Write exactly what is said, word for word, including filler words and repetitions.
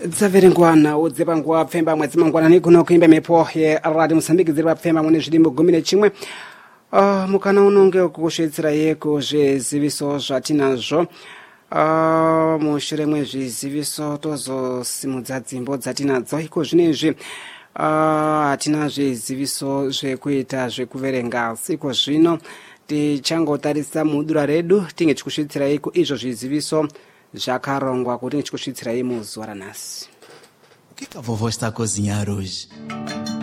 dzaverengwana udzepangwa pfemba mwedzi mangwana ni kuno kuimba mepo ye radio Mozambique ziri pfemba mwene zvidimbo gumi nechimwe uh, mukana unonge kukusvetsera yeko zveziviso zvatinazvo uh, mushure mwezviziviso tozosimudza dzimbo dzatinadzo iko zvinezvi hatina uh, zviziviso zvekuita zvekuverenga siko zvino tichangotarisa mudura redu tinge tikusvitsira iko izvo zviziviso zvakarongwa kuti tinge tikusvitsira muzuva ranhasi. O que que a vovó está a cozinhar hoje?